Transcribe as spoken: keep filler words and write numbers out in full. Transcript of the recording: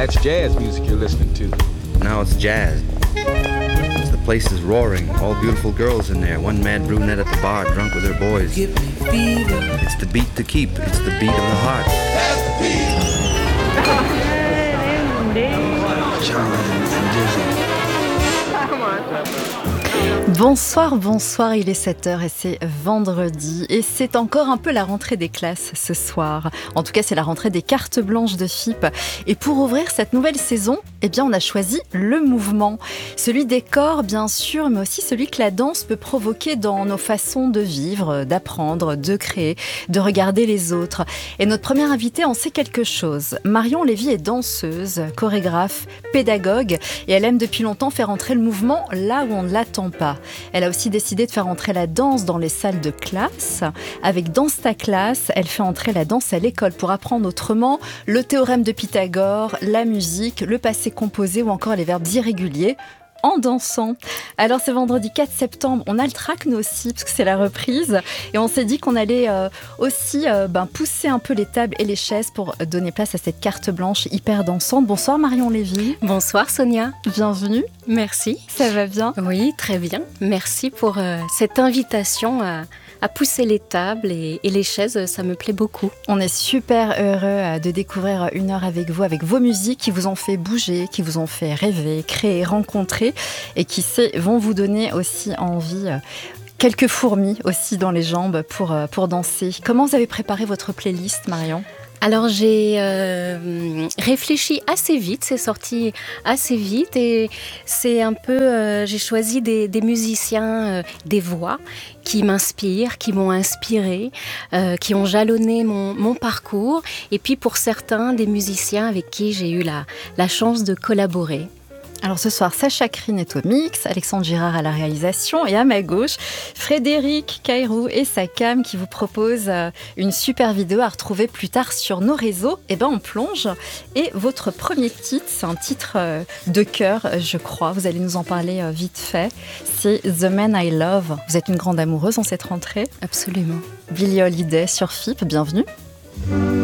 that's jazz music you're listening to. Now it's jazz. The place is roaring. All beautiful girls in there. One mad brunette at the bar, drunk with her boys. Give me fever. It's the beat to keep. It's the beat of the heart. That's the beat. John and Dizzy. Bonsoir, bonsoir, il est sept heures et c'est vendredi et c'est encore un peu la rentrée des classes ce soir. En tout cas, c'est la rentrée des cartes blanches de F I P. Et pour ouvrir cette nouvelle saison, eh bien, on a choisi le mouvement. Celui des corps, bien sûr, mais aussi celui que la danse peut provoquer dans nos façons de vivre, d'apprendre, de créer, de regarder les autres. Et notre première invitée en sait quelque chose. Marion Lévy est danseuse, chorégraphe, pédagogue et elle aime depuis longtemps faire entrer le mouvement là où on ne l'attend pas. Elle a aussi décidé de faire entrer la danse dans les salles de classe. Avec Danse ta classe, elle fait entrer la danse à l'école pour apprendre autrement le théorème de Pythagore, la musique, le passé composé ou encore les verbes irréguliers en dansant. Alors c'est vendredi quatre septembre, on a le track nous aussi parce que c'est la reprise et on s'est dit qu'on allait euh, aussi euh, ben, pousser un peu les tables et les chaises pour donner place à cette carte blanche hyper dansante. Bonsoir Marion Lévy. Bonsoir Sonia. Bienvenue. Merci. Ça va bien? Oui, très bien. Merci pour euh, cette invitation à, à pousser les tables et, et les chaises, ça me plaît beaucoup. On est super heureux de découvrir une heure avec vous, avec vos musiques qui vous ont fait bouger, qui vous ont fait rêver, créer, rencontrer et qui sait, vont vous donner aussi envie, euh, quelques fourmis aussi dans les jambes pour, euh, pour danser. Comment vous avez préparé votre playlist, Marion ? Alors j'ai euh, réfléchi assez vite, c'est sorti assez vite et c'est un peu, euh, j'ai choisi des, des musiciens, euh, des voix qui m'inspirent, qui m'ont inspirée, euh, qui ont jalonné mon, mon parcours et puis pour certains des musiciens avec qui j'ai eu la, la chance de collaborer. Alors ce soir, Sacha Krine est au mix, Alexandre Girard à la réalisation et à ma gauche, Frédéric Cairou et sa cam qui vous propose une super vidéo à retrouver plus tard sur nos réseaux. Et ben on plonge. Et votre premier titre, c'est un titre de cœur, je crois. Vous allez nous en parler vite fait. C'est The Man I Love. Vous êtes une grande amoureuse en cette rentrée. Absolument. Billie Holiday sur F I P, bienvenue.